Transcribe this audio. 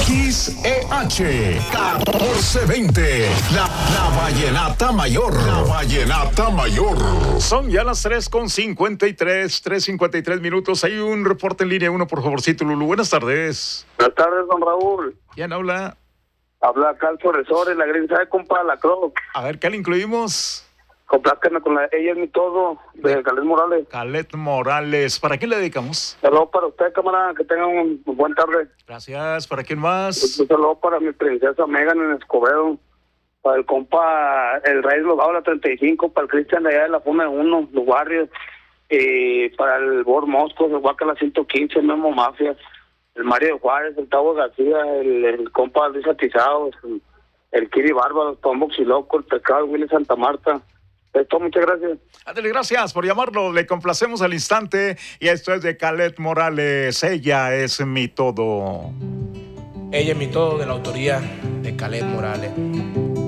XEH 1420, la Vallenata Mayor. La Vallenata Mayor. Son ya las 3:53 minutos. Hay un reporte en línea 1, por favorcito, Lulu. Buenas tardes. Buenas tardes, don Raúl. ¿Quién habla? Habla Calcio Resores, la grinza de compa la Croc. A ver, ¿qué le incluimos? Complázcanme con Ella es mi todo, de Caled Morales. Caled Morales. ¿Para quién le dedicamos? Saludos para usted, camarada, que tengan un buen tarde. Gracias. ¿Para quién más? Un saludo para mi princesa Megan en Escobedo. Para el compa, el Rey Logado, la 35, para el Cristian de allá de la Funa 1, los barrios. Para el Bor Mosco, el Huaca la 115, Memo Mafia. El Mario Juárez, el Tavo García, el compa Luis Atizados, el Kiri Bárbaro, el Tom Boxiloco, el Pescado, Willy Santa Marta. Esto, muchas gracias. Ándale, gracias por llamarlo. Le complacemos al instante. Y esto es de Caled Morales. Ella es mi todo. Ella es mi todo, de la autoría de Caled Morales.